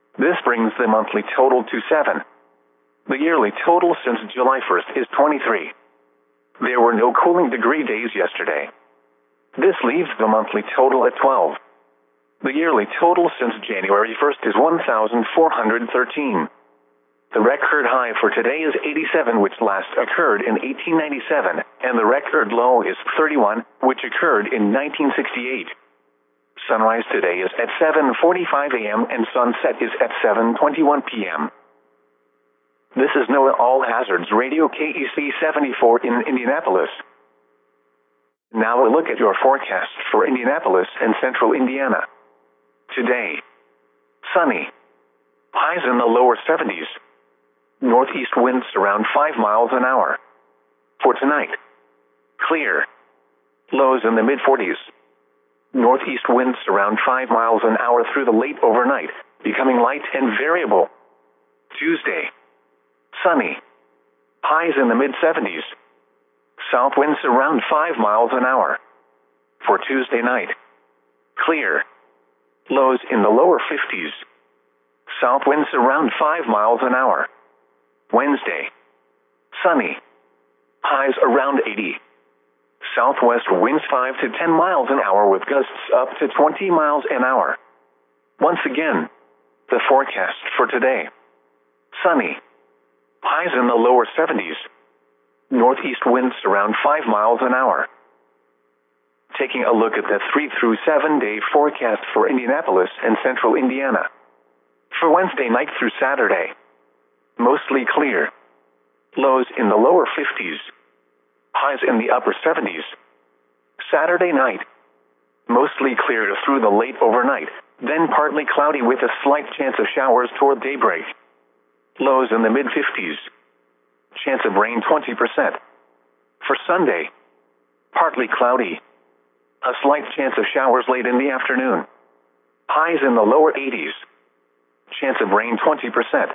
This brings the monthly total to 7. The yearly total since July 1st is 23. There were no cooling degree days yesterday. This leaves the monthly total at 12. The yearly total since January 1st is 1,413. The record high for today is 87, which last occurred in 1897, and the record low is 31, which occurred in 1968. Sunrise today is at 7:45 a.m. and sunset is at 7:21 p.m. This is NOAA All Hazards Radio KEC 74 in Indianapolis. Now a look at your forecast for Indianapolis and central Indiana. Today, sunny. Highs in the lower 70s. Northeast winds around 5 miles an hour. For tonight, clear. Lows in the mid-40s. Northeast winds around 5 miles an hour through the late overnight, becoming light and variable. Tuesday, sunny. Highs in the mid-70s. South winds around 5 miles an hour. For Tuesday night, clear. Lows in the lower 50s. South winds around 5 miles an hour. Wednesday, sunny. Highs around 80. Southwest winds 5 to 10 miles an hour with gusts up to 20 miles an hour. Once again, the forecast for today. Sunny. Highs in the lower 70s. Northeast winds around 5 miles an hour. Taking a look at the 3 through 7 day forecast for Indianapolis and central Indiana. For Wednesday night through Saturday, mostly clear. Lows in the lower 50s. Highs in the upper 70s. Saturday night, mostly clear through the late overnight, then partly cloudy with a slight chance of showers toward daybreak. Lows in the mid-50s. Chance of rain 20%. For Sunday, partly cloudy. A slight chance of showers late in the afternoon. Highs in the lower 80s. Chance of rain 20%.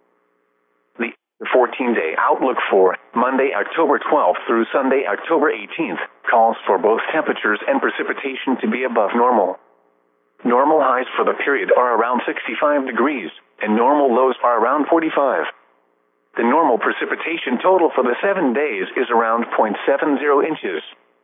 The 14-day outlook for Monday, October 12th through Sunday, October 18th calls for both temperatures and precipitation to be above normal. Normal highs for the period are around 65 degrees, and normal lows are around 45. The normal precipitation total for the 7 days is around 0.70 inches.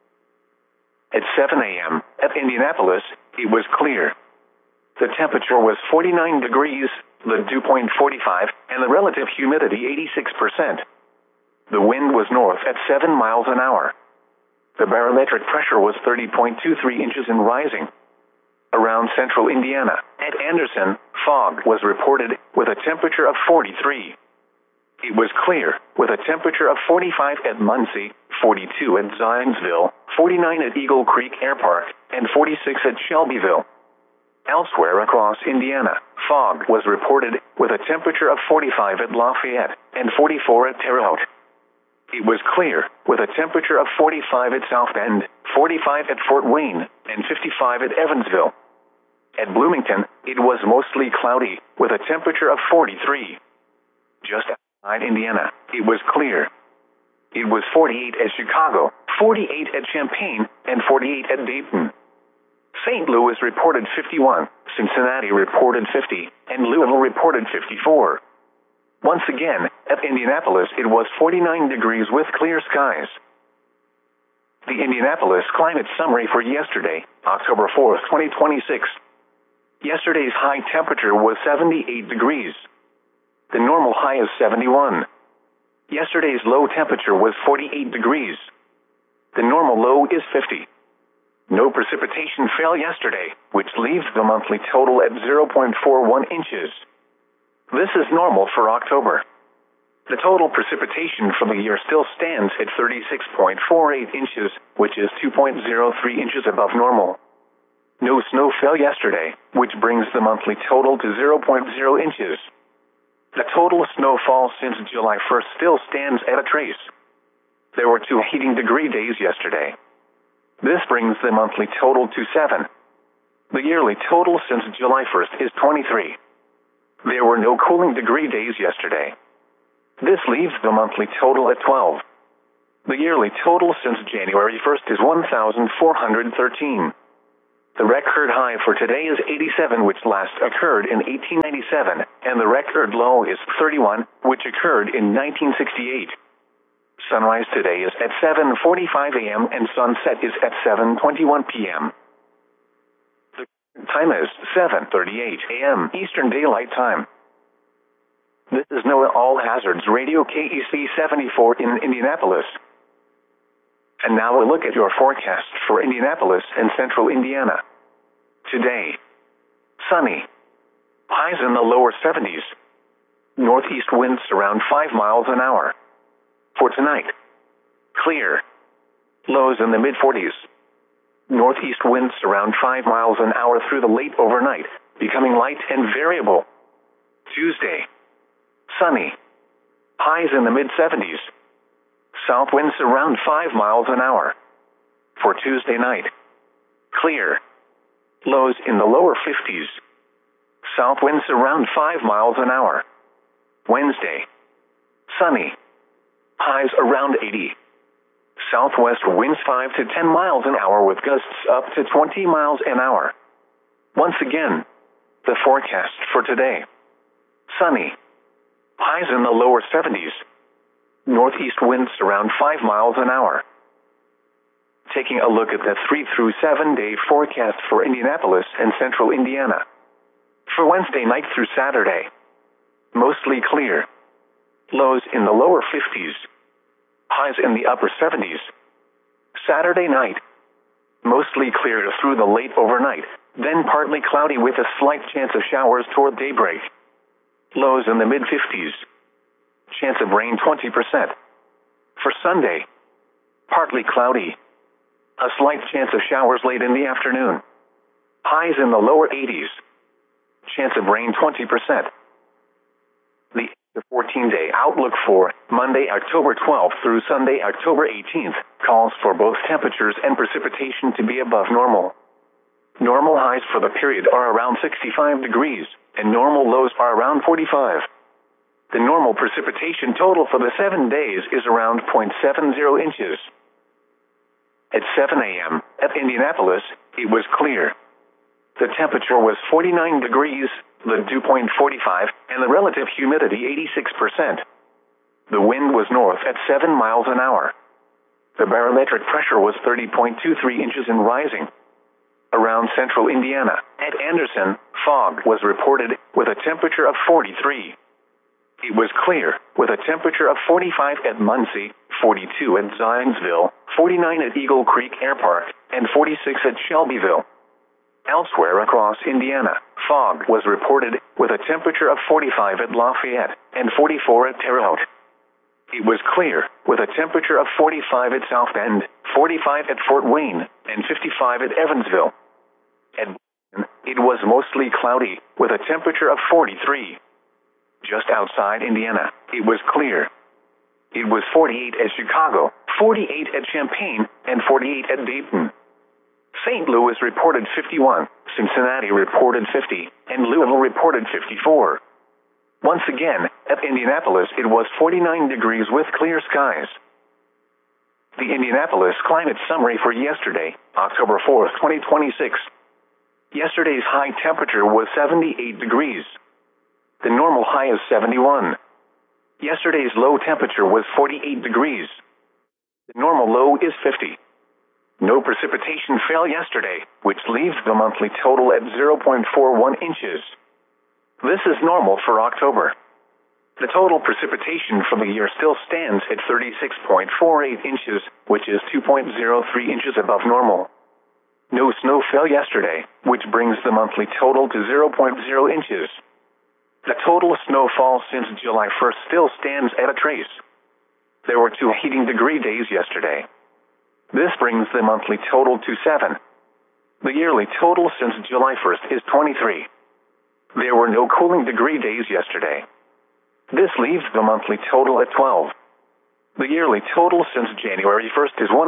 At 7 a.m. at Indianapolis, it was clear. The temperature was 49 degrees, the dew point 45, and the relative humidity 86%. The wind was north at 7 miles an hour. The barometric pressure was 30.23 inches and rising. Around central Indiana, at Anderson, fog was reported with a temperature of 43. It was clear, with a temperature of 45 at Muncie, 42 at Zionsville, 49 at Eagle Creek Air Park, and 46 at Shelbyville. Elsewhere across Indiana, fog was reported with a temperature of 45 at Lafayette and 44 at Terre Haute. It was clear, with a temperature of 45 at South Bend, 45 at Fort Wayne, and 55 at Evansville. At Bloomington, it was mostly cloudy, with a temperature of 43. Just outside Indiana, it was clear. It was 48 at Chicago, 48 at Champaign, and 48 at Dayton. St. Louis reported 51, Cincinnati reported 50, and Louisville reported 54. Once again, at Indianapolis it was 49 degrees with clear skies. The Indianapolis climate summary for yesterday, October 4th, 2026. Yesterday's high temperature was 78 degrees. The normal high is 71. Yesterday's low temperature was 48 degrees. The normal low is 50. No precipitation fell yesterday, which leaves the monthly total at 0.41 inches. This is normal for October. The total precipitation for the year still stands at 36.48 inches, which is 2.03 inches above normal. No snow fell yesterday, which brings the monthly total to 0.0 inches. The total snowfall since July 1st still stands at a trace. There were 2 heating degree days yesterday. This brings the monthly total to 7. The yearly total since July 1st is 23. There were no cooling degree days yesterday. This leaves the monthly total at 12. The yearly total since January 1st is 1,413. The record high for today is 87, which last occurred in 1897, and the record low is 31, which occurred in 1968. Sunrise today is at 7:45 a.m. and sunset is at 7:21 p.m. The time is 7:38 a.m. Eastern Daylight Time. This is NOAA All Hazards Radio KEC 74 in Indianapolis. And now a look at your forecast for Indianapolis and central Indiana. Today, sunny. Highs in the lower 70s. Northeast winds around 5 miles an hour. For tonight, clear. Lows in the mid-40s. Northeast winds around 5 miles an hour through the late overnight, becoming light and variable. Tuesday, sunny. Highs in the mid-70s. South winds around 5 miles an hour. For Tuesday night, clear. Lows in the lower 50s. South winds around 5 miles an hour. Wednesday, sunny. Highs around 80. Southwest winds 5 to 10 miles an hour with gusts up to 20 miles an hour. Once again, the forecast for today. Sunny. Highs in the lower 70s. Northeast winds around 5 miles an hour. Taking a look at the 3 through 7 day forecast for Indianapolis and central Indiana. For Wednesday night through Saturday, mostly clear. Lows in the lower 50s. Highs in the upper 70s. Saturday night, mostly clear through the late overnight, then partly cloudy with a slight chance of showers toward daybreak. Lows in the mid-50s. Chance of rain 20%. For Sunday, partly cloudy. A slight chance of showers late in the afternoon. Highs in the lower 80s. Chance of rain 20%. The 14-day outlook for Monday, October 12th through Sunday, October 18th calls for both temperatures and precipitation to be above normal. Normal highs for the period are around 65 degrees, and normal lows are around 45. The normal precipitation total for the 7 days is around 0.70 inches. At 7 a.m. at Indianapolis, it was clear. The temperature was 49 degrees, the dew point 45, and the relative humidity 86%. The wind was north at 7 miles an hour. The barometric pressure was 30.23 inches and rising. Around central Indiana, at Anderson, fog was reported with a temperature of 43. It was clear, with a temperature of 45 at Muncie, 42 at Zionsville, 49 at Eagle Creek Air Park, and 46 at Shelbyville. Elsewhere across Indiana, fog was reported with a temperature of 45 at Lafayette and 44 at Terre Haute. It was clear, with a temperature of 45 at South Bend, 45 at Fort Wayne, and 55 at Evansville. At Boston, it was mostly cloudy, with a temperature of 43. Just outside Indiana, it was clear. It was 48 at Chicago, 48 at Champaign, and 48 at Dayton. St. Louis reported 51, Cincinnati reported 50, and Louisville reported 54. Once again, at Indianapolis it was 49 degrees with clear skies. The Indianapolis climate summary for yesterday, October 4th, 2026. Yesterday's high temperature was 78 degrees. The normal high is 71. Yesterday's low temperature was 48 degrees. The normal low is 50. No precipitation fell yesterday, which leaves the monthly total at 0.41 inches. This is normal for October. The total precipitation for the year still stands at 36.48 inches, which is 2.03 inches above normal. No snow fell yesterday, which brings the monthly total to 0.0 inches. The total snowfall since July 1st still stands at a trace. There were 2 heating degree days yesterday. This brings the monthly total to 7. The yearly total since July 1st is 23. There were no cooling degree days yesterday. This leaves the monthly total at 12. The yearly total since January 1st is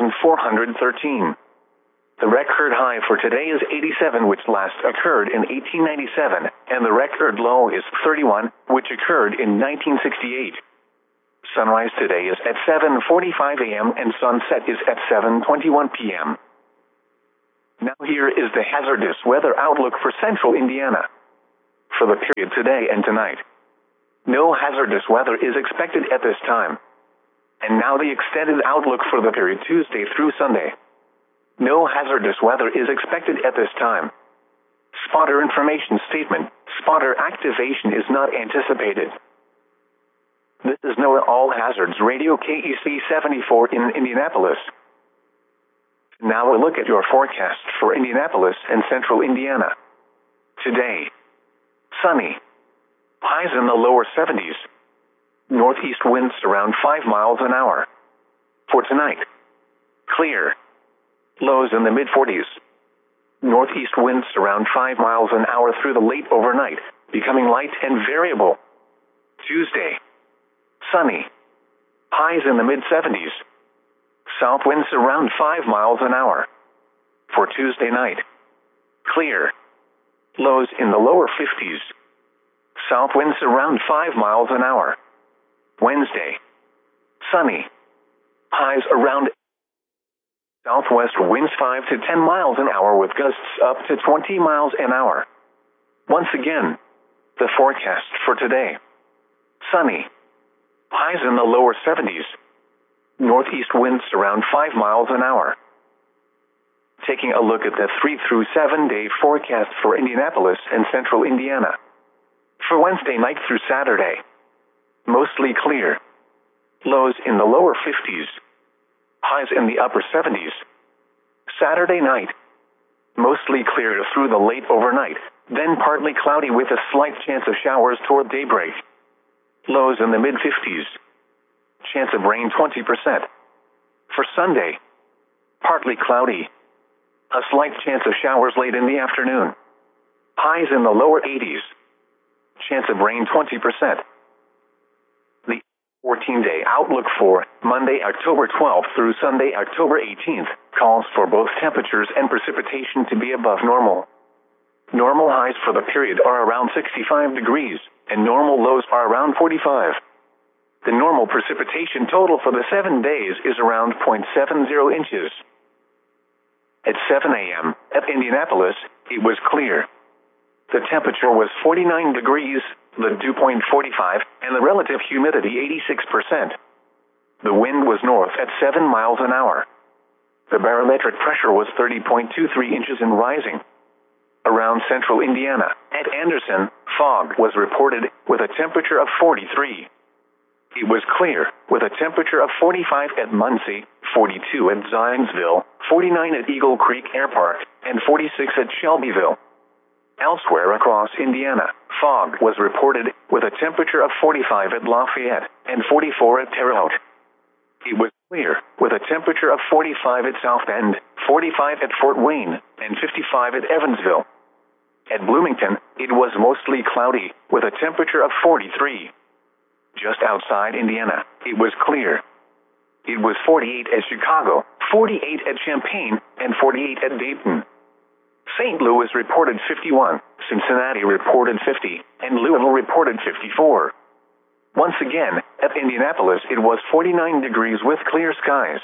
1,413. The record high for today is 87, which last occurred in 1897, and the record low is 31, which occurred in 1968. Sunrise today is at 7:45 a.m. and sunset is at 7:21 p.m. Now here is the hazardous weather outlook for central Indiana. For the period today and tonight, no hazardous weather is expected at this time. And now the extended outlook for the period Tuesday through Sunday. No hazardous weather is expected at this time. Spotter information statement. Spotter activation is not anticipated. This is NOAA All Hazards Radio KEC 74 in Indianapolis. Now a look at your forecast for Indianapolis and central Indiana. Today, sunny. Highs in the lower 70s. Northeast winds around 5 miles an hour. For tonight, clear. Lows in the mid-40s. Northeast winds around 5 miles an hour through the late overnight, becoming light and variable. Tuesday, sunny. Highs in the mid-70s. South winds around 5 miles an hour. For Tuesday night, clear. Lows in the lower 50s. South winds around 5 miles an hour. Wednesday, sunny. Highs around. Southwest winds 5 to 10 miles an hour with gusts up to 20 miles an hour. Once again, the forecast for today. Sunny. Highs in the lower 70s. Northeast winds around 5 miles an hour. Taking a look at the 3 through 7 day forecast for Indianapolis and central Indiana. For Wednesday night through Saturday, mostly clear. Lows in the lower 50s. Highs in the upper 70s. Saturday night, mostly clear through the late overnight, then partly cloudy with a slight chance of showers toward daybreak. Lows in the mid-50s. Chance of rain 20%. For Sunday, partly cloudy. A slight chance of showers late in the afternoon. Highs in the lower 80s. Chance of rain 20%. The 14-day outlook for Monday, October 12th through Sunday, October 18th calls for both temperatures and precipitation to be above normal. Normal highs for the period are around 65 degrees, and normal lows are around 45. The normal precipitation total for the 7 days is around 0.70 inches. At 7 a.m. at Indianapolis, it was clear. The temperature was 49 degrees, the dew point 45, and the relative humidity 86%. The wind was north at 7 miles an hour. The barometric pressure was 30.23 inches and rising. Around central Indiana, at Anderson, fog was reported with a temperature of 43. It was clear, with a temperature of 45 at Muncie, 42 at Zionsville, 49 at Eagle Creek Air Park, and 46 at Shelbyville. Elsewhere across Indiana, fog was reported with a temperature of 45 at Lafayette and 44 at Terre Haute. It was clear, with a temperature of 45 at South Bend, 45 at Fort Wayne, and 55 at Evansville. At Bloomington, it was mostly cloudy, with a temperature of 43. Just outside Indiana, it was clear. It was 48 at Chicago, 48 at Champaign, and 48 at Dayton. St. Louis reported 51, Cincinnati reported 50, and Louisville reported 54. Once again, at Indianapolis it was 49 degrees with clear skies.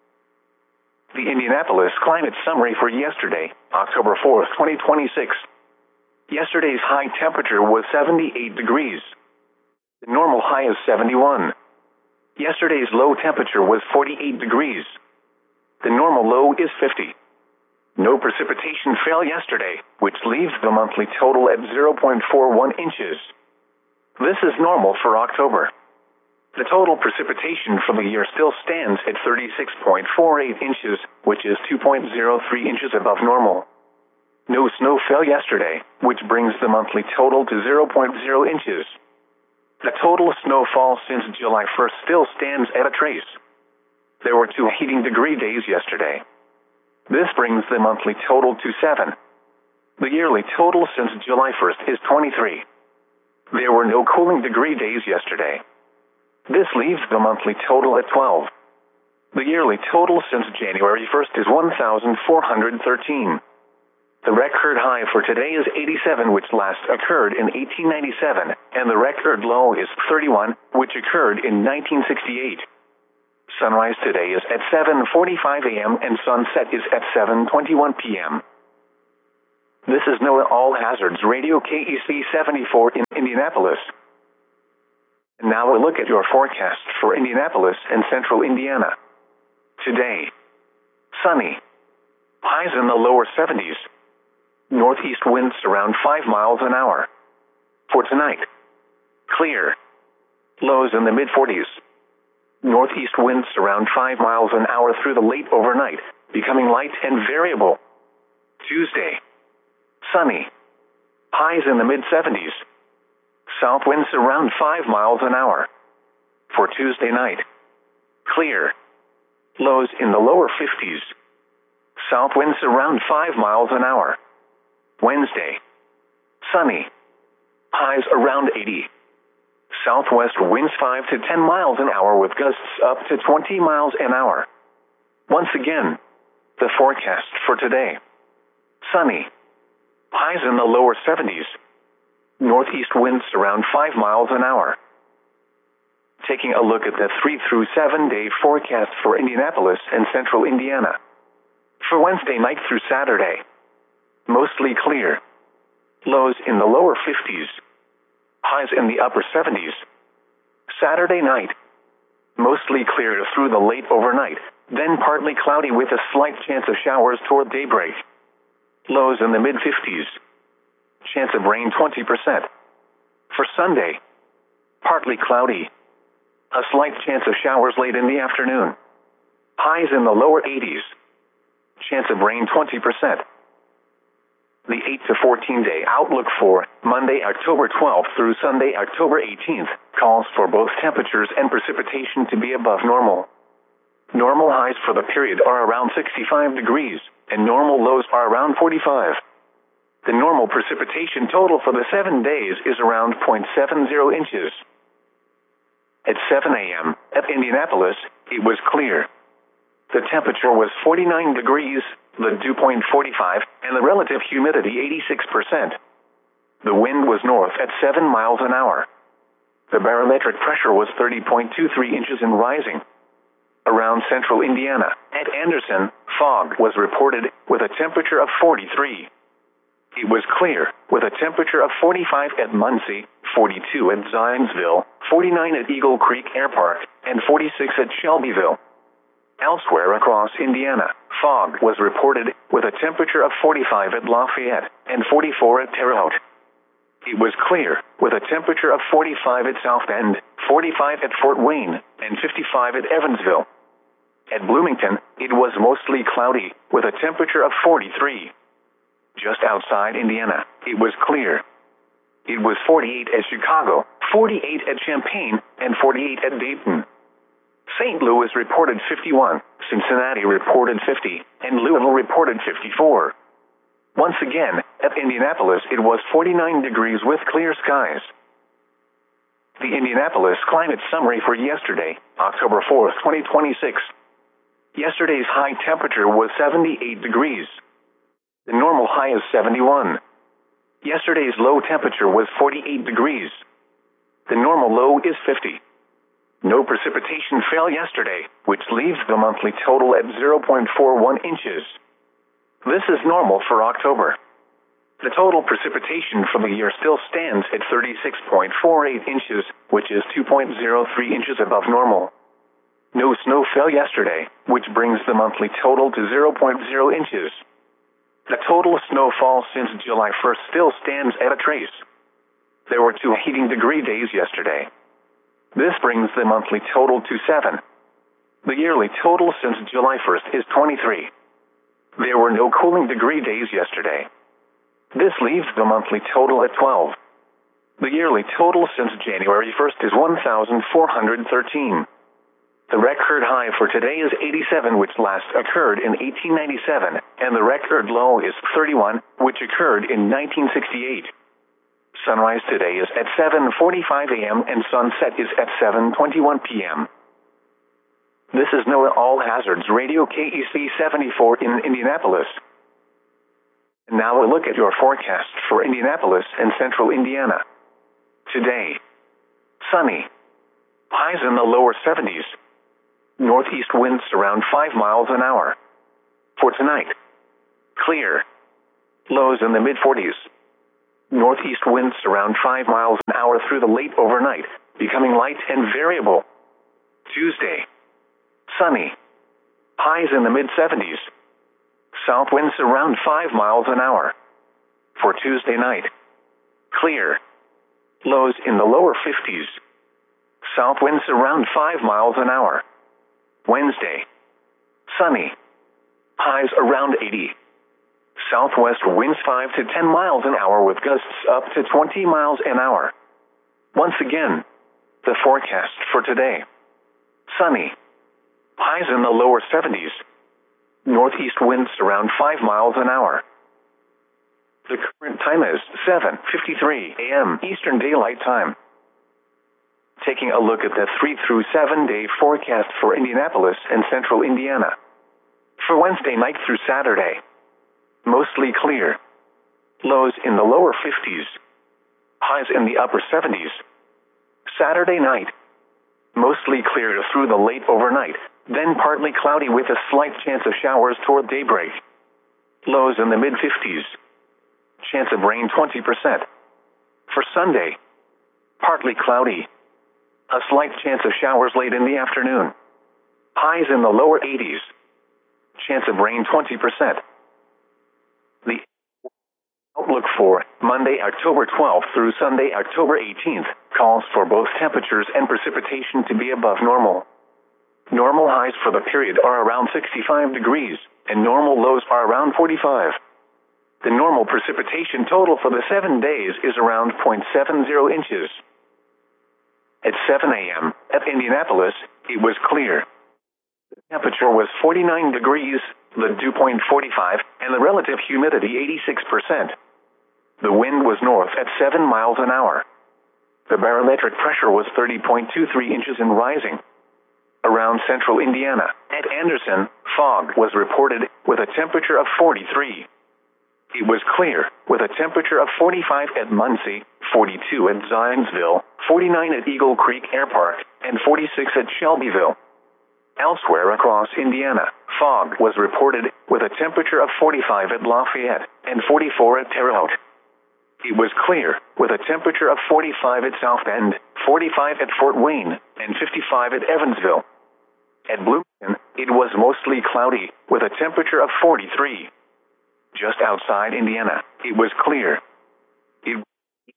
The Indianapolis climate summary for yesterday, October 4th, 2026. Yesterday's high temperature was 78 degrees. The normal high is 71. Yesterday's low temperature was 48 degrees. The normal low is 50. No precipitation fell yesterday, which leaves the monthly total at 0.41 inches. This is normal for October. The total precipitation for the year still stands at 36.48 inches, which is 2.03 inches above normal. No snow fell yesterday, which brings the monthly total to 0.0 inches. The total snowfall since July 1st still stands at a trace. There were 2 heating degree days yesterday. This brings the monthly total to 7. The yearly total since July 1st is 23. There were no cooling degree days yesterday. This leaves the monthly total at 12. The yearly total since January 1st is 1,413. The record high for today is 87, which last occurred in 1897, and the record low is 31, which occurred in 1968. Sunrise today is at 7:45 a.m. and sunset is at 7:21 p.m. This is NOAA All Hazards Radio KEC 74 in Indianapolis. And now we'll look at your forecast for Indianapolis and central Indiana. Today, sunny. Highs in the lower 70s. Northeast winds around 5 miles an hour. For tonight, clear. Lows in the mid-40s. Northeast winds around 5 miles an hour through the late overnight, becoming light and variable. Tuesday, sunny. Highs in the mid-70s. South winds around 5 miles an hour. For Tuesday night, clear. Lows in the lower 50s. South winds around 5 miles an hour. Wednesday, sunny. Highs around 80. Southwest winds 5 to 10 miles an hour with gusts up to 20 miles an hour. Once again, the forecast for today. Sunny. Highs in the lower 70s. Northeast winds around 5 miles an hour. Taking a look at the 3 through 7 day forecast for Indianapolis and central Indiana. For Wednesday night through Saturday, mostly clear. Lows in the lower 50s. Highs in the upper 70s. Saturday night, mostly clear through the late overnight, then partly cloudy with a slight chance of showers toward daybreak. Lows in the mid-50s. Chance of rain 20%. For Sunday, partly cloudy. A slight chance of showers late in the afternoon. Highs in the lower 80s. Chance of rain 20%. The 8 to 14 day outlook for Monday, October 12th through Sunday, October 18th, calls for both temperatures and precipitation to be above normal. Normal highs for the period are around 65 degrees, and normal lows are around 45. The normal precipitation total for the 7 days is around 0.70 inches. At 7 a.m. at Indianapolis, it was clear. The temperature was 49 degrees, the dew point 45, and the relative humidity 86%. The wind was north at 7 miles an hour. The barometric pressure was 30.23 inches and rising. Around central Indiana, at Anderson, fog was reported with a temperature of 43. It was clear, with a temperature of 45 at Muncie, 42 at Zionsville, 49 at Eagle Creek Air Park, and 46 at Shelbyville. Elsewhere across Indiana, fog was reported with a temperature of 45 at Lafayette and 44 at Terre Haute. It was clear, with a temperature of 45 at South Bend, 45 at Fort Wayne, and 55 at Evansville. At Bloomington, it was mostly cloudy, with a temperature of 43. Just outside Indiana, it was clear. It was 48 at Chicago, 48 at Champaign, and 48 at Dayton. St. Louis reported 51, Cincinnati reported 50, and Louisville reported 54. Once again, at Indianapolis it was 49 degrees with clear skies. The Indianapolis climate summary for yesterday, October 4th, 2026. Yesterday's high temperature was 78 degrees. The normal high is 71. Yesterday's low temperature was 48 degrees. The normal low is 50. No precipitation fell yesterday, which leaves the monthly total at 0.41 inches. This is normal for October. The total precipitation for the year still stands at 36.48 inches, which is 2.03 inches above normal. No snow fell yesterday, which brings the monthly total to 0.0 inches. The total snowfall since July 1st still stands at a trace. There were 2 heating degree days yesterday. This brings the monthly total to 7. The yearly total since July 1st is 23. There were no cooling degree days yesterday. This leaves the monthly total at 12. The yearly total since January 1st is 1,413. The record high for today is 87, which last occurred in 1897, and the record low is 31, which occurred in 1968. Sunrise today is at 7:45 a.m. and sunset is at 7:21 p.m. This is NOAA All Hazards Radio KEC 74 in Indianapolis. And now we'll look at your forecast for Indianapolis and central Indiana. Today, sunny. Highs in the lower 70s. Northeast winds around 5 miles an hour. For tonight, clear. Lows in the mid-40s. Northeast winds around 5 miles an hour through the late overnight, becoming light and variable. Tuesday, sunny. Highs in the mid-70s. South winds around 5 miles an hour. For Tuesday night, clear. Lows in the lower 50s. South winds around 5 miles an hour. Wednesday, sunny. Highs around 80. Southwest winds 5 to 10 miles an hour with gusts up to 20 miles an hour. Once again, the forecast for today. Sunny. Highs in the lower 70s. Northeast winds around 5 miles an hour. The current time is 7:53 a.m. Eastern Daylight Time. Taking a look at the 3 through 7 day forecast for Indianapolis and central Indiana. For Wednesday night through Saturday, mostly clear. Lows in the lower 50s. Highs in the upper 70s. Saturday night, mostly clear through the late overnight, then partly cloudy with a slight chance of showers toward daybreak. Lows in the mid-50s. Chance of rain 20%. For Sunday, partly cloudy. A slight chance of showers late in the afternoon. Highs in the lower 80s. Chance of rain 20%. The outlook for Monday, October 12th through Sunday, October 18th, calls for both temperatures and precipitation to be above normal. Normal highs for the period are around 65 degrees, and normal lows are around 45. The normal precipitation total for the 7 days is around 0.70 inches. At 7 a.m. at Indianapolis, it was clear. The temperature was 49 degrees, the dew point 45, and the relative humidity 86%. The wind was north at 7 miles an hour. The barometric pressure was 30.23 inches and rising. Around central Indiana, at Anderson, fog was reported with a temperature of 43. It was clear, with a temperature of 45 at Muncie, 42 at Zionsville, 49 at Eagle Creek Air Park, and 46 at Shelbyville. Elsewhere across Indiana, fog was reported with a temperature of 45 at Lafayette and 44 at Terre Haute. It was clear, with a temperature of 45 at South Bend, 45 at Fort Wayne, and 55 at Evansville. At Bloomington, it was mostly cloudy, with a temperature of 43. Just outside Indiana, it was clear. It was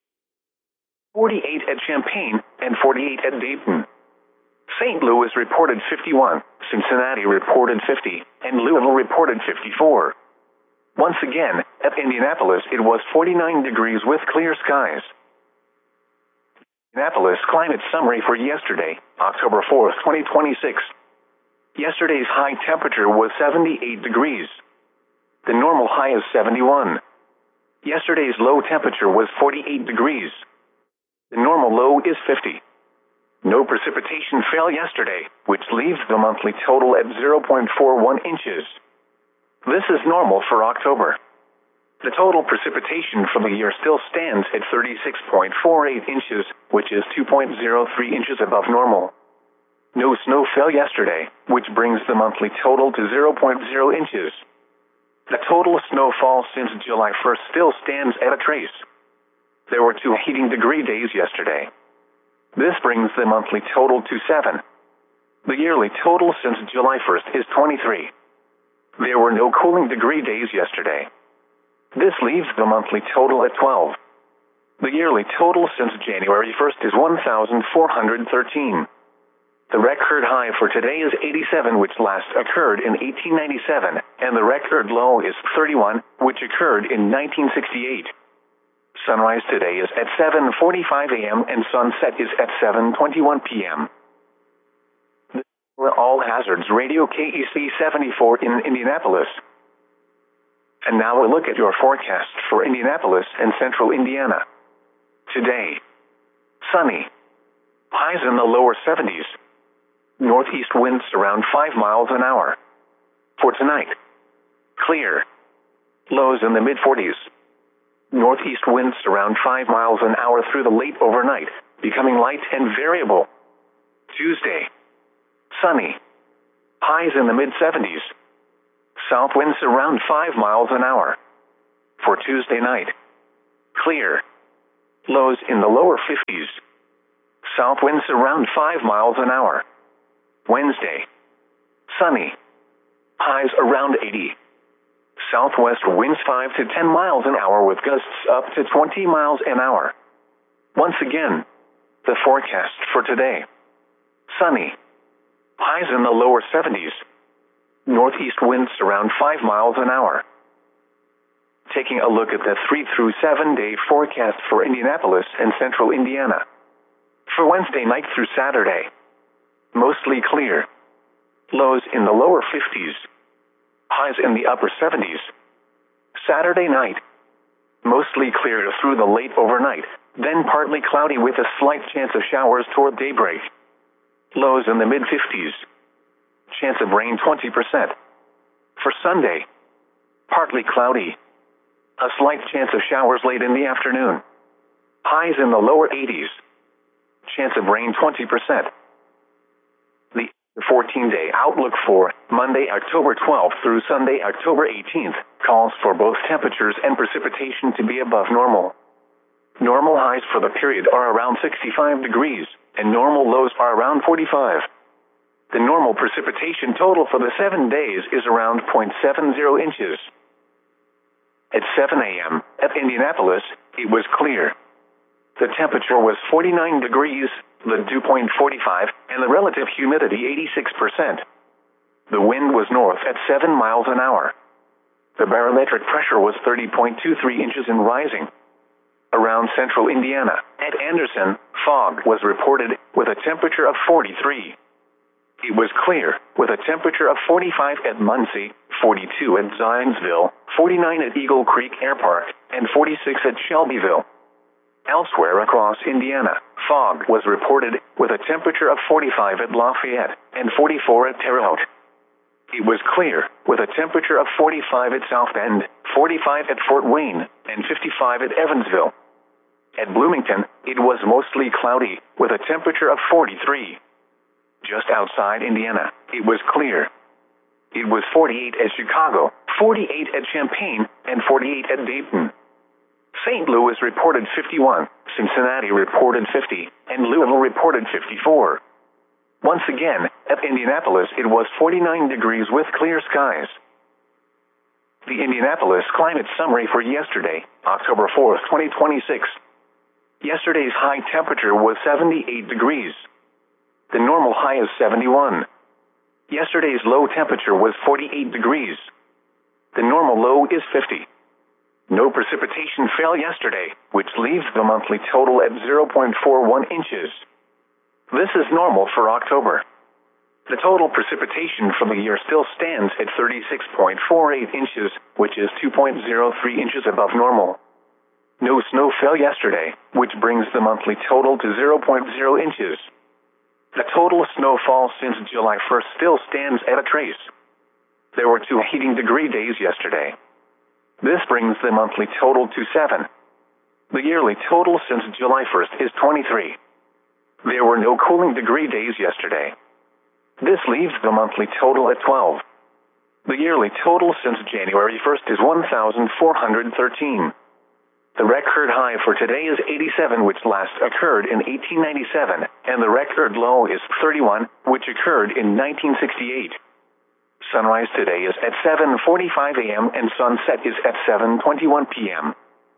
48 at Champaign and 48 at Dayton. St. Louis reported 51, Cincinnati reported 50, and Louisville reported 54. Once again, at Indianapolis, it was 49 degrees with clear skies. Indianapolis climate summary for yesterday, October 4th, 2026. Yesterday's high temperature was 78 degrees. The normal high is 71. Yesterday's low temperature was 48 degrees. The normal low is 50. No precipitation fell yesterday, which leaves the monthly total at 0.41 inches. This is normal for October. The total precipitation for the year still stands at 36.48 inches, which is 2.03 inches above normal. No snow fell yesterday, which brings the monthly total to 0.0 inches. The total snowfall since July 1st still stands at a trace. There were 2 heating degree days yesterday. This brings the monthly total to 7. The yearly total since July 1st is 23. There were no cooling degree days yesterday. This leaves the monthly total at 12. The yearly total since January 1st is 1,413. The record high for today is 87, which last occurred in 1897, and the record low is 31, which occurred in 1968. Sunrise today is at 7:45 a.m. and sunset is at 7:21 p.m. All Hazards Radio KEC 74 in Indianapolis. And now a look at your forecast for Indianapolis and central Indiana. Today, sunny. Highs in the lower 70s. Northeast winds around 5 miles an hour. For tonight, clear. Lows in the mid-40s. Northeast winds around 5 miles an hour through the late overnight, becoming light and variable. Tuesday, sunny. Highs in the mid-70s. South winds around 5 miles an hour. For Tuesday night, clear. Lows in the lower 50s. South winds around 5 miles an hour. Wednesday, sunny. Highs around 80. Southwest winds 5 to 10 miles an hour with gusts up to 20 miles an hour. Once again, the forecast for today. Sunny. Highs in the lower 70s. Northeast winds around 5 miles an hour. Taking a look at the 3 through 7 day forecast for Indianapolis and central Indiana. For Wednesday night through Saturday, mostly clear. Lows in the lower 50s. Highs in the upper 70s. Saturday night, mostly clear through the late overnight, then partly cloudy with a slight chance of showers toward daybreak. Lows in the mid-50s. Chance of rain 20%. For Sunday, partly cloudy. A slight chance of showers late in the afternoon. Highs in the lower 80s. Chance of rain 20%. The 14-day outlook for Monday, October 12th through Sunday, October 18th calls for both temperatures and precipitation to be above normal. Normal highs for the period are around 65 degrees, and normal lows are around 45. The normal precipitation total for the 7 days is around 0.70 inches. At 7 a.m. at Indianapolis, it was clear. The temperature was 49 degrees, the dew point 45, and the relative humidity 86%. The wind was north at 7 miles an hour. The barometric pressure was 30.23 inches and rising. Around central Indiana, at Anderson, fog was reported with a temperature of 43. It was clear, with a temperature of 45 at Muncie, 42 at Zionsville, 49 at Eagle Creek Air Park, and 46 at Shelbyville. Elsewhere across Indiana, fog was reported with a temperature of 45 at Lafayette and 44 at Terre Haute. It was clear, with a temperature of 45 at South Bend, 45 at Fort Wayne, and 55 at Evansville. At Bloomington, it was mostly cloudy, with a temperature of 43. Just outside Indiana, it was clear. It was 48 at Chicago, 48 at Champaign, and 48 at Dayton. St. Louis reported 51, Cincinnati reported 50, and Louisville reported 54. Once again, at Indianapolis it was 49 degrees with clear skies. The Indianapolis climate summary for yesterday, October 4th, 2026. Yesterday's high temperature was 78 degrees. The normal high is 71. Yesterday's low temperature was 48 degrees. The normal low is 50. No precipitation fell yesterday, which leaves the monthly total at 0.41 inches. This is normal for October. The total precipitation for the year still stands at 36.48 inches, which is 2.03 inches above normal. No snow fell yesterday, which brings the monthly total to 0.0 inches. The total snowfall since July 1st still stands at a trace. There were 2 heating degree days yesterday. This brings the monthly total to 7. The yearly total since July 1st is 23. There were no cooling degree days yesterday. This leaves the monthly total at 12. The yearly total since January 1st is 1,413. The record high for today is 87, which last occurred in 1897, and the record low is 31, which occurred in 1968. Sunrise today is at 7:45 a.m. and sunset is at 7:21 p.m.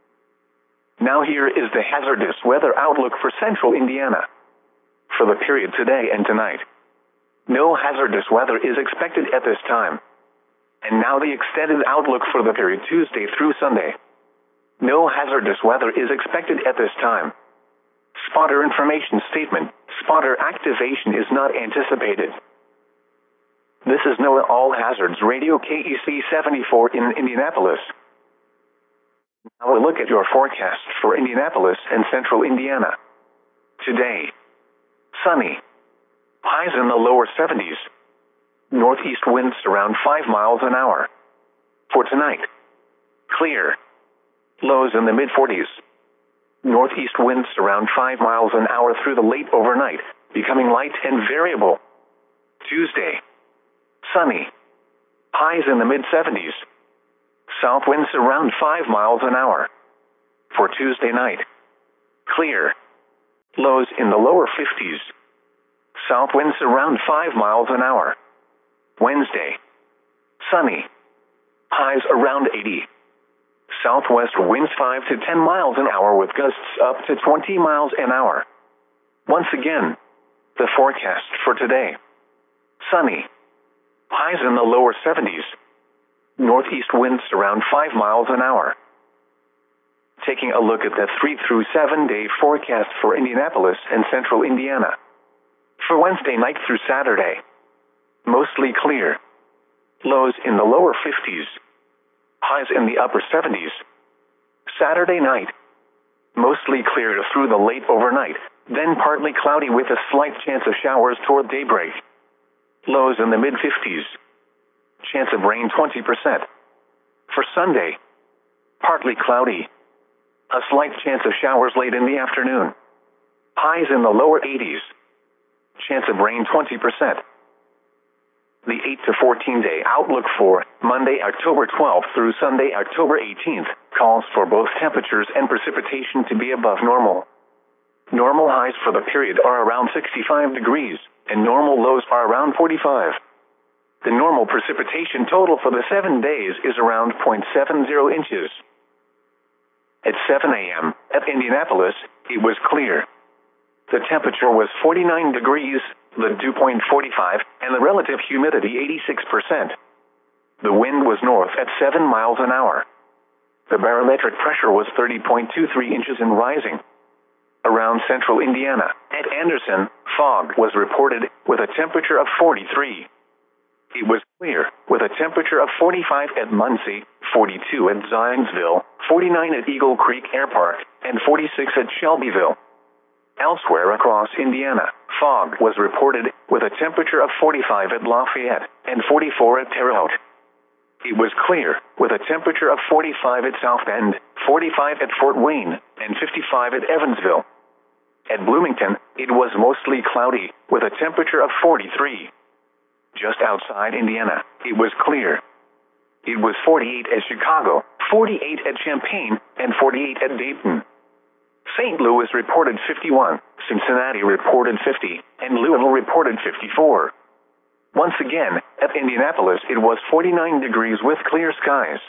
Now here is the hazardous weather outlook for central Indiana. For the period today and tonight, no hazardous weather is expected at this time. And now the extended outlook for the period Tuesday through Sunday. No hazardous weather is expected at this time. Spotter information statement. Spotter activation is not anticipated. This is NOAA All Hazards Radio KEC 74 in Indianapolis. Now a look at your forecast for Indianapolis and central Indiana. Today, sunny. Highs in the lower 70s. Northeast winds around 5 miles an hour. For tonight, clear. Lows in the mid-40s. Northeast winds around 5 miles an hour through the late overnight, becoming light and variable. Tuesday, Sunny. Highs in the mid-70s. South winds around 5 miles an hour. For Tuesday night. Clear. Lows in the lower 50s. South winds around 5 miles an hour. Wednesday. Sunny. Highs around 80. Southwest winds 5 to 10 miles an hour with gusts up to 20 miles an hour. Once again, the forecast for today. Sunny. Highs in the lower 70s. Northeast winds around 5 miles an hour. Taking a look at the 3 through 7 day forecast for Indianapolis and central Indiana. For Wednesday night through Saturday. Mostly clear. Lows in the lower 50s. Highs in the upper 70s. Saturday night. Mostly clear through the late overnight, then partly cloudy with a slight chance of showers toward daybreak. Lows in the mid-50s. Chance of rain 20%. For Sunday. Partly cloudy. A slight chance of showers late in the afternoon. Highs in the lower 80s. Chance of rain 20%. The 8 to 14 day outlook for Monday, October 12th through Sunday, October 18th, calls for both temperatures and precipitation to be above normal. Normal highs for the period are around 65 degrees, and normal lows are around 45. The normal precipitation total for the 7 days is around 0.70 inches. At 7 a.m., at Indianapolis, it was clear. The temperature was 49 degrees, the dew point 45, and the relative humidity 86%. The wind was north at 7 miles an hour. The barometric pressure was 30.23 inches and rising. Around central Indiana, at Anderson, fog was reported with a temperature of 43. It was clear, with a temperature of 45 at Muncie, 42 at Zionsville, 49 at Eagle Creek Air Park, and 46 at Shelbyville. Elsewhere across Indiana, fog was reported with a temperature of 45 at Lafayette and 44 at Terre Haute. It was clear, with a temperature of 45 at South Bend, 45 at Fort Wayne, and 55 at Evansville. At Bloomington, it was mostly cloudy, with a temperature of 43. Just outside Indiana, it was clear. It was 48 at Chicago, 48 at Champaign, and 48 at Dayton. St. Louis reported 51, Cincinnati reported 50, and Louisville reported 54. Once again, at Indianapolis it was 49 degrees with clear skies.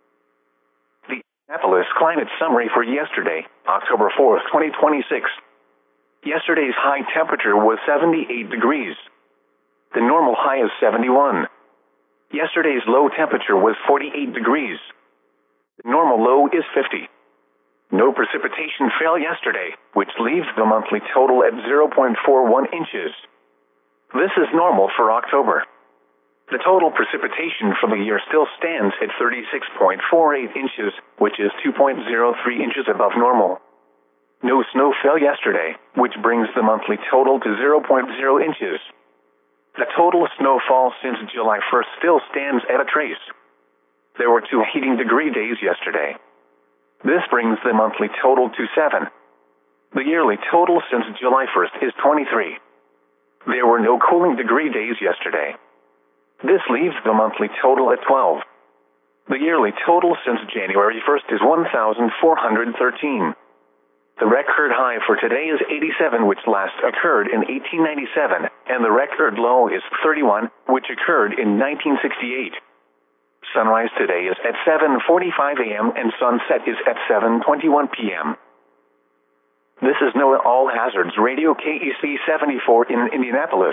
The Indianapolis climate summary for yesterday, October 4th, 2026. Yesterday's high temperature was 78 degrees. The normal high is 71. Yesterday's low temperature was 48 degrees. The normal low is 50. No precipitation fell yesterday, which leaves the monthly total at 0.41 inches. This is normal for October. The total precipitation for the year still stands at 36.48 inches, which is 2.03 inches above normal. No snow fell yesterday, which brings the monthly total to 0.0 inches. The total snowfall since July 1st still stands at a trace. There were 2 heating degree days yesterday. This brings the monthly total to 7. The yearly total since July 1st is 23. There were no cooling degree days yesterday. This leaves the monthly total at 12. The yearly total since January 1st is 1,413. The record high for today is 87, which last occurred in 1897, and the record low is 31, which occurred in 1968. Sunrise today is at 7:45 a.m. and sunset is at 7:21 p.m. This is NOAA All Hazards Radio KEC 74 in Indianapolis.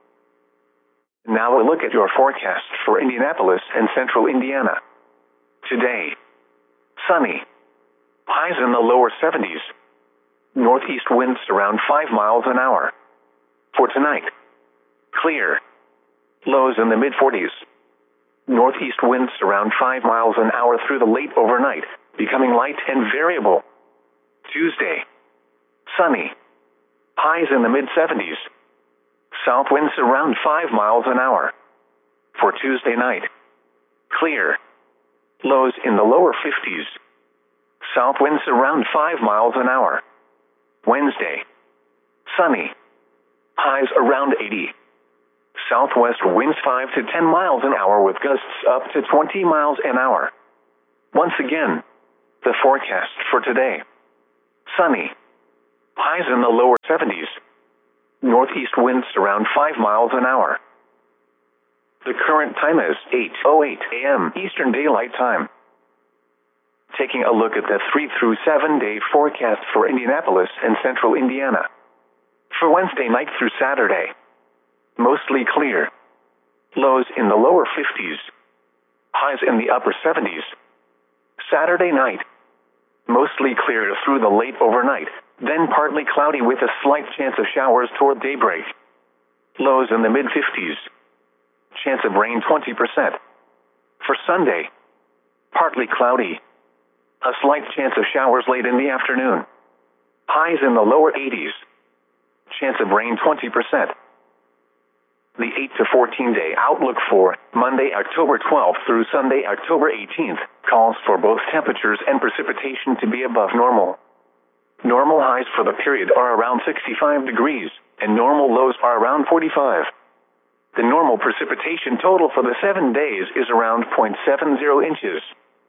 Now a look at your forecast for Indianapolis and central Indiana. Today, sunny. Highs in the lower 70s. Northeast winds around 5 miles an hour. For tonight, clear. Lows in the mid-40s. Northeast winds around 5 miles an hour through the late overnight, becoming light and variable. Tuesday, sunny. Highs in the mid-70s. South winds around 5 miles an hour. For Tuesday night, clear. Lows in the lower 50s. South winds around 5 miles an hour. Wednesday, sunny. Highs around 80. Southwest winds 5 to 10 miles an hour with gusts up to 20 miles an hour. Once again, the forecast for today. Sunny. Highs in the lower 70s. Northeast winds around 5 miles an hour. The current time is 8:08 a.m. Eastern Daylight Time. Taking a look at the 3 through 7 day forecast for Indianapolis and central Indiana. For Wednesday night through Saturday, mostly clear. Lows in the lower 50s. Highs in the upper 70s. Saturday night, mostly clear through the late overnight, then partly cloudy with a slight chance of showers toward daybreak. Lows in the mid-50s. Chance of rain 20%. For Sunday, partly cloudy. A slight chance of showers late in the afternoon. Highs in the lower 80s. Chance of rain 20%. The 8 to 14 day outlook for Monday, October 12th through Sunday, October 18th, calls for both temperatures and precipitation to be above normal. Normal highs for the period are around 65 degrees, and normal lows are around 45. The normal precipitation total for the 7 days is around 0.70 inches.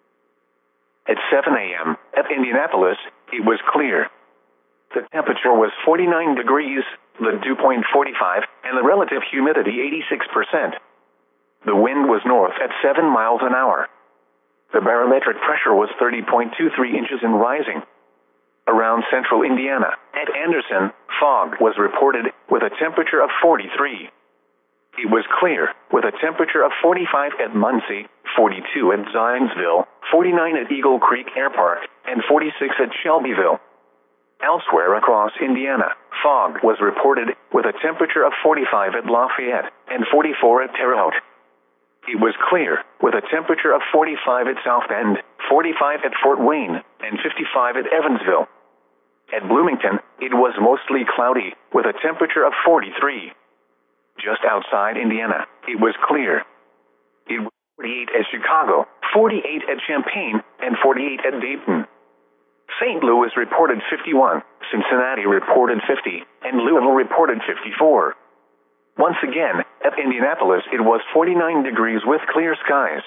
At 7 a.m. at Indianapolis, it was clear. The temperature was 49 degrees, the dew point 45, and the relative humidity 86%. The wind was north at 7 miles an hour. The barometric pressure was 30.23 inches and rising. Around central Indiana, at Anderson, fog was reported with a temperature of 43. It was clear, with a temperature of 45 at Muncie, 42 at Zionsville, 49 at Eagle Creek Air Park, and 46 at Shelbyville. Elsewhere across Indiana, fog was reported with a temperature of 45 at Lafayette and 44 at Terre Haute. It was clear, with a temperature of 45 at South Bend, 45 at Fort Wayne, and 55 at Evansville. At Bloomington, it was mostly cloudy, with a temperature of 43. Just outside Indiana, it was clear. It was 48 at Chicago, 48 at Champaign, and 48 at Dayton. St. Louis reported 51, Cincinnati reported 50, and Louisville reported 54. Once again, at Indianapolis it was 49 degrees with clear skies.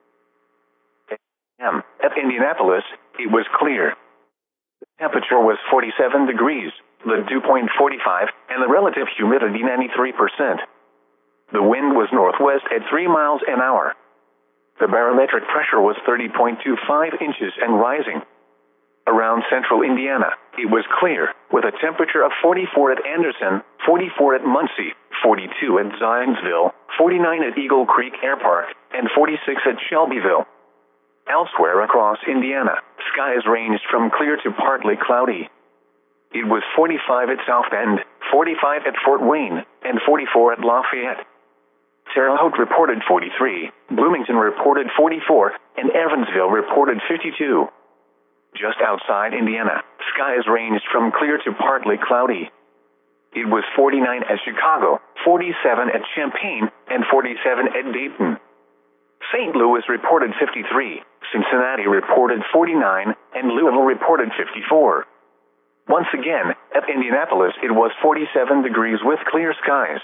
At Indianapolis, it was clear. The temperature was 47 degrees, the dew point 45, and the relative humidity 93%. The wind was northwest at 3 miles an hour. The barometric pressure was 30.25 inches and rising. Around central Indiana, it was clear, with a temperature of 44 at Anderson, 44 at Muncie, 42 at Zionsville, 49 at Eagle Creek Air Park, and 46 at Shelbyville. Elsewhere across Indiana, skies ranged from clear to partly cloudy. It was 45 at South Bend, 45 at Fort Wayne, and 44 at Lafayette. Terre Haute reported 43, Bloomington reported 44, and Evansville reported 52. Just outside Indiana, skies ranged from clear to partly cloudy. It was 49 at Chicago, 47 at Champaign, and 47 at Dayton. St. Louis reported 53, Cincinnati reported 49, and Louisville reported 54. Once again, at Indianapolis it was 47 degrees with clear skies.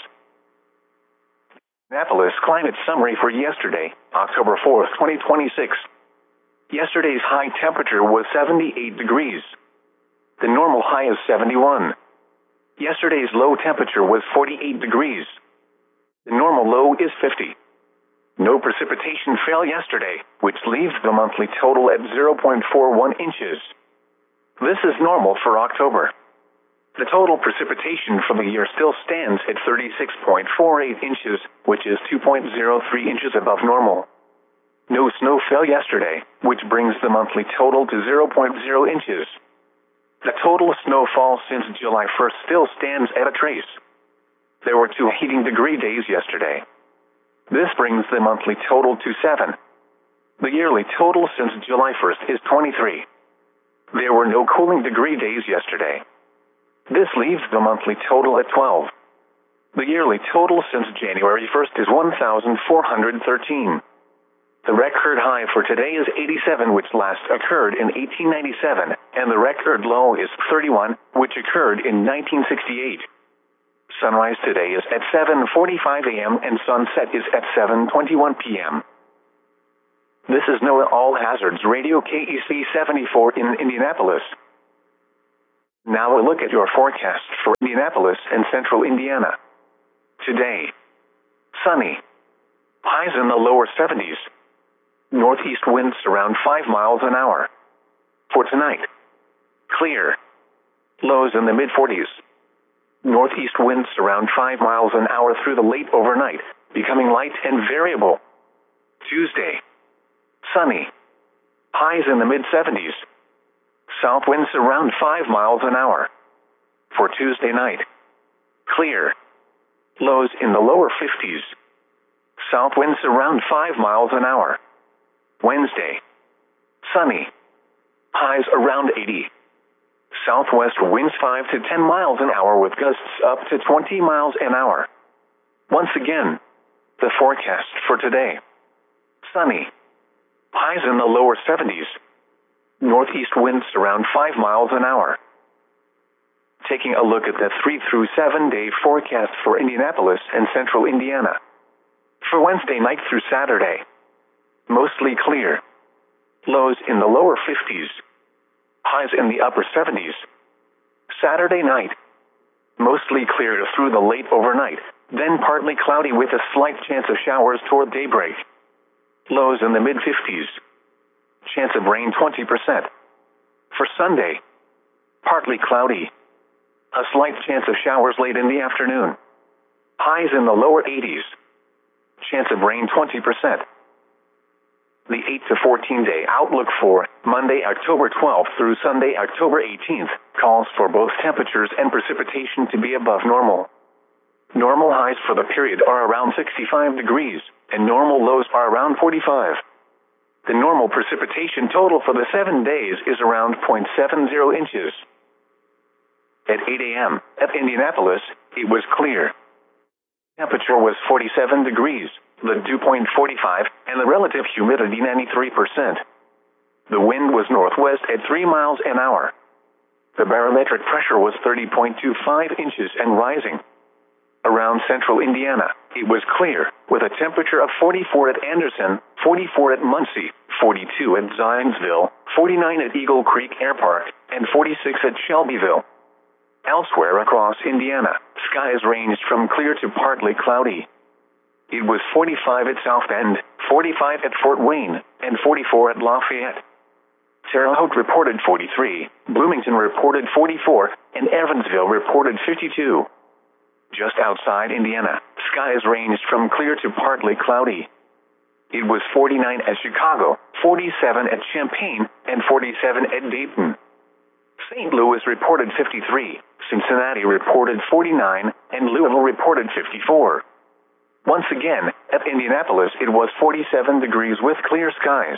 Indianapolis climate summary for yesterday, October 4th, 2026. Yesterday's high temperature was 78 degrees. The normal high is 71. Yesterday's low temperature was 48 degrees. The normal low is 50. No precipitation fell yesterday, which leaves the monthly total at 0.41 inches. This is normal for October. The total precipitation for the year still stands at 36.48 inches, which is 2.03 inches above normal. No snow fell yesterday, which brings the monthly total to 0.0 inches. The total snowfall since July 1st still stands at a trace. There were 2 heating degree days yesterday. This brings the monthly total to 7. The yearly total since July 1st is 23. There were no cooling degree days yesterday. This leaves the monthly total at 12. The yearly total since January 1st is 1,413. The record high for today is 87, which last occurred in 1897, and the record low is 31, which occurred in 1968. Sunrise today is at 7:45 a.m. and sunset is at 7:21 p.m. This is NOAA All Hazards Radio KEC 74 in Indianapolis. Now a look at your forecast for Indianapolis and central Indiana. Today, sunny. Highs in the lower 70s. Northeast winds around 5 miles an hour. For tonight, clear. Lows in the mid-40s. Northeast winds around 5 miles an hour through the late overnight, becoming light and variable. Tuesday, sunny. Highs in the mid-70s. South winds around 5 miles an hour. For Tuesday night, clear. Lows in the lower 50s. South winds around 5 miles an hour. Wednesday, sunny. Highs around 80. Southwest winds 5 to 10 miles an hour with gusts up to 20 miles an hour. Once again, the forecast for today. Sunny. Highs in the lower 70s. Northeast winds around 5 miles an hour. Taking a look at the 3 through 7 day forecast for Indianapolis and central Indiana. For Wednesday night through Saturday, mostly clear. Lows in the lower 50s. Highs in the upper 70s. Saturday night, mostly clear through the late overnight, then partly cloudy with a slight chance of showers toward daybreak. Lows in the mid-50s. Chance of rain 20%. For Sunday, partly cloudy. A slight chance of showers late in the afternoon. Highs in the lower 80s. Chance of rain 20%. The 8 to 14 day outlook for Monday, October 12th through Sunday, October 18th calls for both temperatures and precipitation to be above normal. Normal highs for the period are around 65 degrees, and normal lows are around 45. The normal precipitation total for the 7 days is around 0.70 inches. At 8 a.m. at Indianapolis, it was clear. Temperature was 47 degrees. The dew point 45, and the relative humidity 93%. The wind was northwest at 3 miles an hour. The barometric pressure was 30.25 inches and rising. Around central Indiana, it was clear, with a temperature of 44 at Anderson, 44 at Muncie, 42 at Zionsville, 49 at Eagle Creek Air Park, and 46 at Shelbyville. Elsewhere across Indiana, skies ranged from clear to partly cloudy. It was 45 at South Bend, 45 at Fort Wayne, and 44 at Lafayette. Terre Haute reported 43, Bloomington reported 44, and Evansville reported 52. Just outside Indiana, skies ranged from clear to partly cloudy. It was 49 at Chicago, 47 at Champaign, and 47 at Dayton. St. Louis reported 53, Cincinnati reported 49, and Louisville reported 54. Once again, at Indianapolis, it was 47 degrees with clear skies.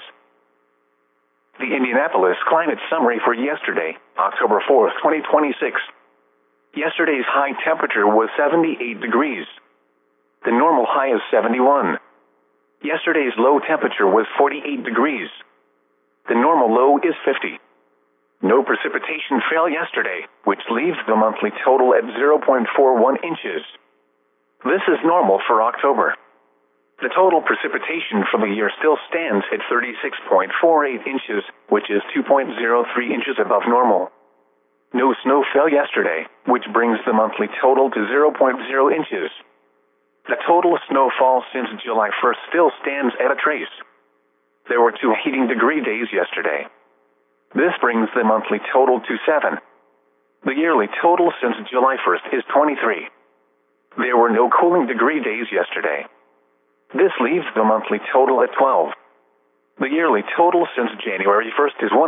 The Indianapolis climate summary for yesterday, October 4th, 2026. Yesterday's high temperature was 78 degrees. The normal high is 71. Yesterday's low temperature was 48 degrees. The normal low is 50. No precipitation fell yesterday, which leaves the monthly total at 0.41 inches. This is normal for October. The total precipitation for the year still stands at 36.48 inches, which is 2.03 inches above normal. No snow fell yesterday, which brings the monthly total to 0.0 inches. The total snowfall since July 1st still stands at a trace. There were 2 heating degree days yesterday. This brings the monthly total to 7. The yearly total since July 1st is 23. There were no cooling degree days yesterday. This leaves the monthly total at 12. The yearly total since January 1st is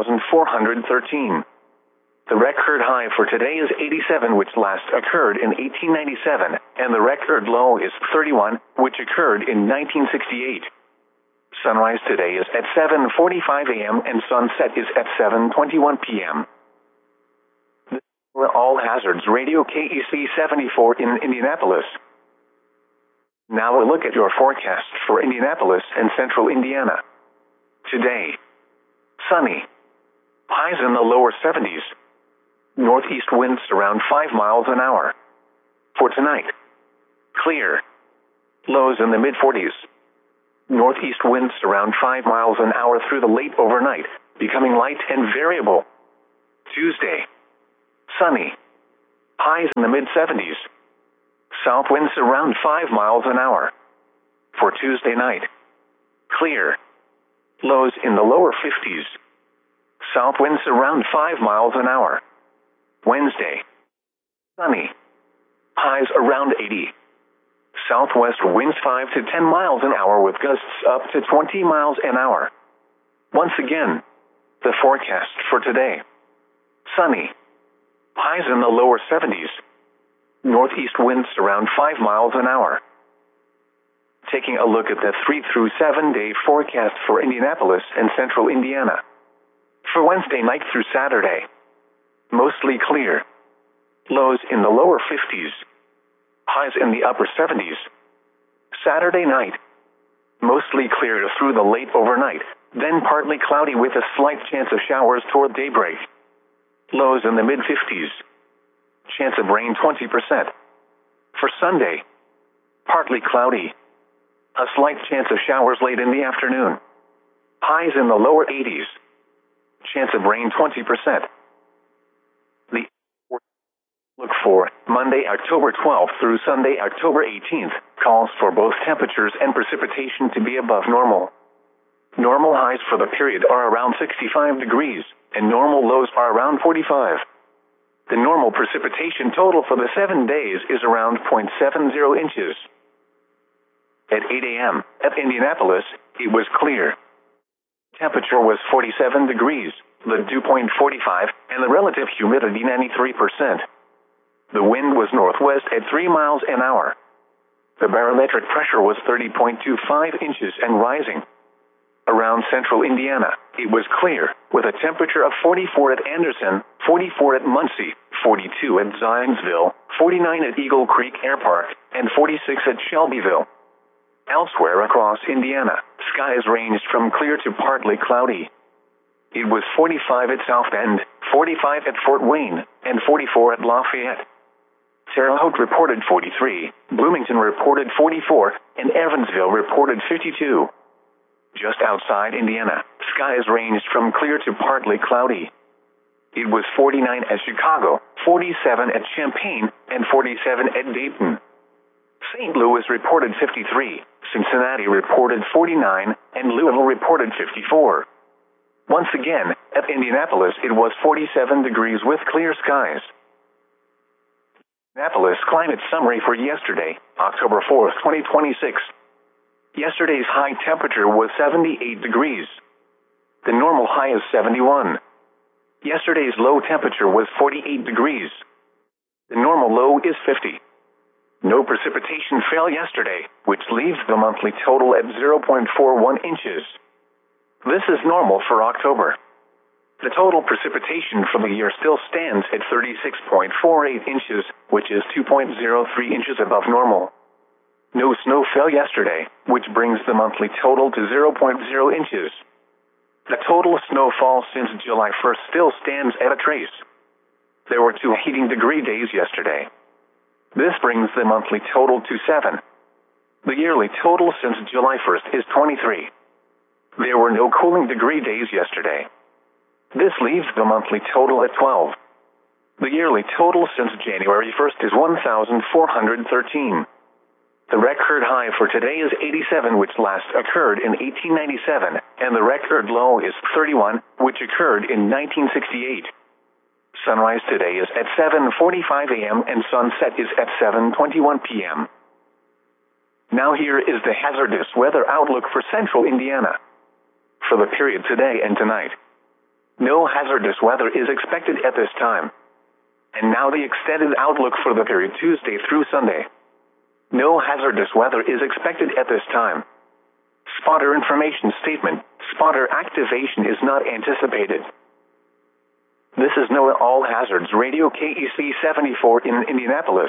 1,413. The record high for today is 87, which last occurred in 1897, and the record low is 31, which occurred in 1968. Sunrise today is at 7:45 a.m. and sunset is at 7:21 p.m. All Hazards Radio KEC 74 in Indianapolis. Now a look at your forecast for Indianapolis and central Indiana. Today, sunny. Highs in the lower 70s. Northeast winds around 5 miles an hour. For tonight, clear. Lows in the mid-40s. Northeast winds around 5 miles an hour through the late overnight, becoming light and variable. Tuesday, sunny. Highs in the mid-70s. South winds around 5 miles an hour. For Tuesday night, clear. Lows in the lower 50s. South winds around 5 miles an hour. Wednesday, sunny. Highs around 80. Southwest winds 5 to 10 miles an hour with gusts up to 20 miles an hour. Once again, the forecast for today. Sunny. Highs in the lower 70s. Northeast winds around 5 miles an hour. Taking a look at the 3 through 7 day forecast for Indianapolis and central Indiana. For Wednesday night through Saturday, mostly clear. Lows in the lower 50s. Highs in the upper 70s. Saturday night, mostly clear through the late overnight, then partly cloudy with a slight chance of showers toward daybreak. Lows in the mid-50s. Chance of rain 20%. For Sunday, partly cloudy. A slight chance of showers late in the afternoon. Highs in the lower 80s. Chance of rain 20%. The look for Monday, October 12th through Sunday, October 18th, calls for both temperatures and precipitation to be above normal. Normal highs for the period are around 65 degrees, and normal lows are around 45. The normal precipitation total for the 7 days is around 0.70 inches. At 8 a.m. at Indianapolis, it was clear. Temperature was 47 degrees, the dew point 45, and the relative humidity 93%. The wind was northwest at 3 miles an hour. The barometric pressure was 30.25 inches and rising. Around central Indiana, it was clear, with a temperature of 44 at Anderson, 44 at Muncie, 42 at Zionsville, 49 at Eagle Creek Air Park, and 46 at Shelbyville. Elsewhere across Indiana, skies ranged from clear to partly cloudy. It was 45 at South Bend, 45 at Fort Wayne, and 44 at Lafayette. Terre Haute reported 43, Bloomington reported 44, and Evansville reported 52. Just outside Indiana, skies ranged from clear to partly cloudy. It was 49 at Chicago, 47 at Champaign, and 47 at Dayton. St. Louis reported 53, Cincinnati reported 49, and Louisville reported 54. Once again, at Indianapolis it was 47 degrees with clear skies. Indianapolis climate summary for yesterday, October 4th, 2026. Yesterday's high temperature was 78 degrees. The normal high is 71. Yesterday's low temperature was 48 degrees. The normal low is 50. No precipitation fell yesterday, which leaves the monthly total at 0.41 inches. This is normal for October. The total precipitation for the year still stands at 36.48 inches, which is 2.03 inches above normal. No snow fell yesterday, which brings the monthly total to 0.0 inches. The total snowfall since July 1st still stands at a trace. There were 2 heating degree days yesterday. This brings the monthly total to 7. The yearly total since July 1st is 23. There were no cooling degree days yesterday. This leaves the monthly total at 12. The yearly total since January 1st is 1,413. The record high for today is 87, which last occurred in 1897, and the record low is 31, which occurred in 1968. Sunrise today is at 7:45 a.m. and sunset is at 7:21 p.m. Now here is the hazardous weather outlook for central Indiana. For the period today and tonight, no hazardous weather is expected at this time. And now the extended outlook for the period Tuesday through Sunday. No hazardous weather is expected at this time. Spotter information statement. Spotter activation is not anticipated. This is NOAA All Hazards Radio KEC 74 in Indianapolis.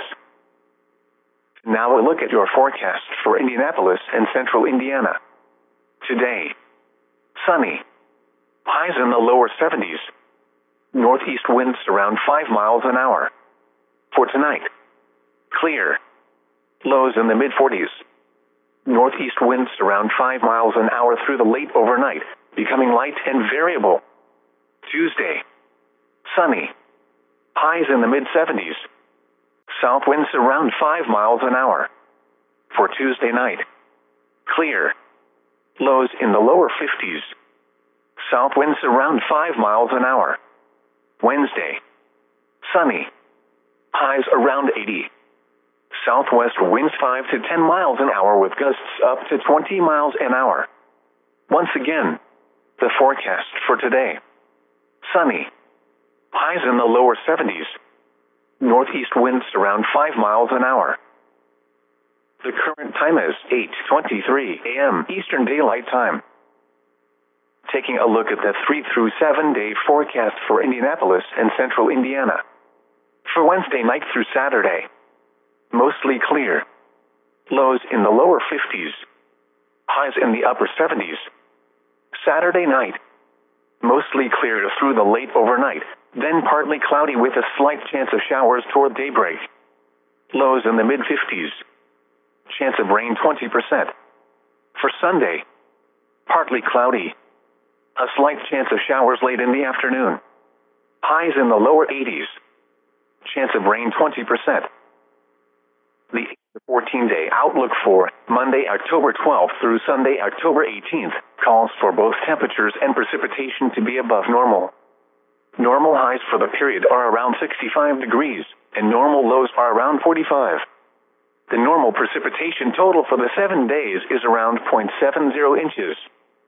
Now a look at your forecast for Indianapolis and central Indiana. Today, sunny. Highs in the lower 70s. Northeast winds around 5 miles an hour. For tonight, clear. Lows in the mid-40s. Northeast winds around 5 miles an hour through the late overnight, becoming light and variable. Tuesday. Sunny. Highs in the mid-70s. South winds around 5 miles an hour. For Tuesday night. Clear. Lows in the lower 50s. South winds around 5 miles an hour. Wednesday. Sunny. Highs around 80. Southwest winds 5 to 10 miles an hour with gusts up to 20 miles an hour. Once again, the forecast for today. Sunny. Highs in the lower 70s. Northeast winds around 5 miles an hour. The current time is 8:23 a.m. Eastern Daylight Time. Taking a look at the 3 through 7 day forecast for Indianapolis and central Indiana. For Wednesday night through Saturday. Mostly clear. Lows in the lower 50s. Highs in the upper 70s. Saturday night. Mostly clear through the late overnight, then partly cloudy with a slight chance of showers toward daybreak. Lows in the mid-50s. Chance of rain 20%. For Sunday. Partly cloudy. A slight chance of showers late in the afternoon. Highs in the lower 80s. Chance of rain 20%. The 14-day outlook for Monday, October 12th through Sunday, October 18th, calls for both temperatures and precipitation to be above normal. Normal highs for the period are around 65 degrees, and normal lows are around 45. The normal precipitation total for the 7 days is around 0.70 inches.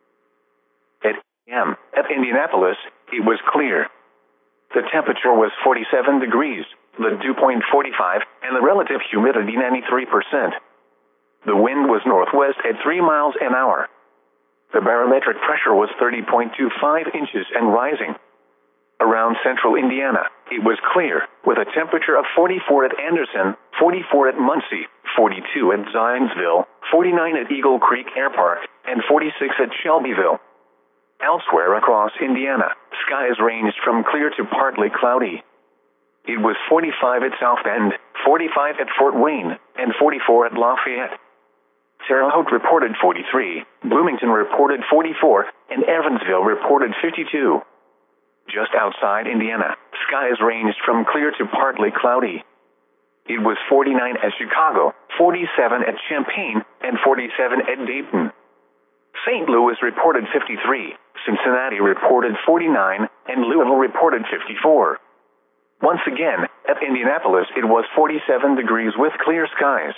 At a.m. at Indianapolis, it was clear. The temperature was 47 degrees, the dew point 45, and the relative humidity 93%. The wind was northwest at 3 miles an hour. The barometric pressure was 30.25 inches and rising. Around central Indiana, it was clear, with a temperature of 44 at Anderson, 44 at Muncie, 42 at Zionsville, 49 at Eagle Creek Air Park, and 46 at Shelbyville. Elsewhere across Indiana, skies ranged from clear to partly cloudy. It was 45 at South Bend, 45 at Fort Wayne, and 44 at Lafayette. Terre Haute reported 43, Bloomington reported 44, and Evansville reported 52. Just outside Indiana, skies ranged from clear to partly cloudy. It was 49 at Chicago, 47 at Champaign, and 47 at Dayton. St. Louis reported 53, Cincinnati reported 49, and Louisville reported 54. Once again, at Indianapolis it was 47 degrees with clear skies.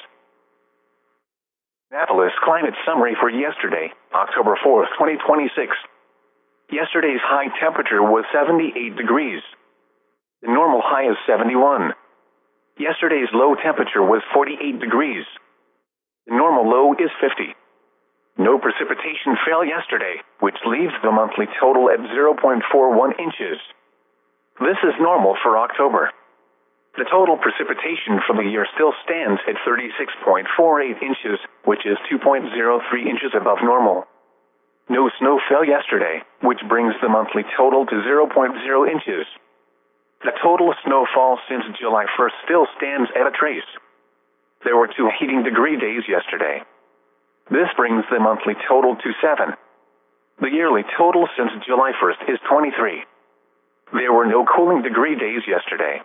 Indianapolis climate summary for yesterday, October 4th, 2026. Yesterday's high temperature was 78 degrees. The normal high is 71. Yesterday's low temperature was 48 degrees. The normal low is 50. No precipitation fell yesterday, which leaves the monthly total at 0.41 inches. This is normal for October. The total precipitation for the year still stands at 36.48 inches, which is 2.03 inches above normal. No snow fell yesterday, which brings the monthly total to 0.0 inches. The total snowfall since July 1st still stands at a trace. There were 2 heating degree days yesterday. This brings the monthly total to 7. The yearly total since July 1st is 23. There were no cooling degree days yesterday.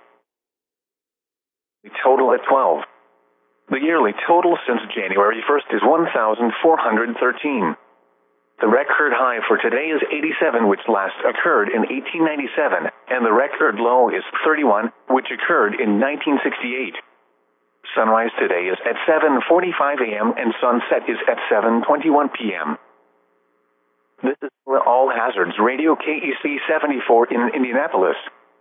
The total at 12. The yearly total since January 1st is 1,413. The record high for today is 87, which last occurred in 1897, and the record low is 31, which occurred in 1968. Sunrise today is at 7:45 a.m. and sunset is at 7:21 p.m. This is All Hazards Radio KEC 74 in Indianapolis.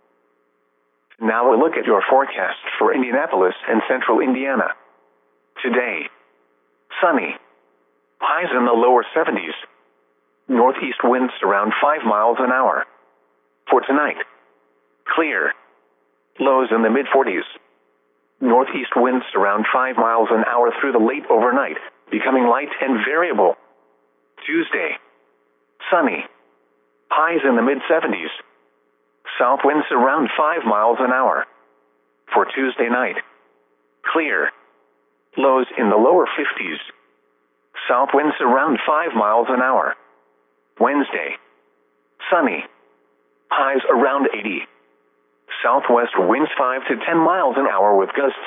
Now a look at your forecast for Indianapolis and central Indiana. Today, sunny. Highs in the lower 70s. Northeast winds around 5 miles an hour. For tonight, clear. Lows in the mid-40s. Northeast winds around 5 miles an hour through the late overnight, becoming light and variable. Tuesday, sunny. Highs in the mid-70s. South winds around 5 miles an hour. For Tuesday night, Clear. Lows in the lower 50s. South winds around 5 miles an hour. Wednesday. Sunny. Highs around 80. Southwest winds 5 to 10 miles an hour with gusts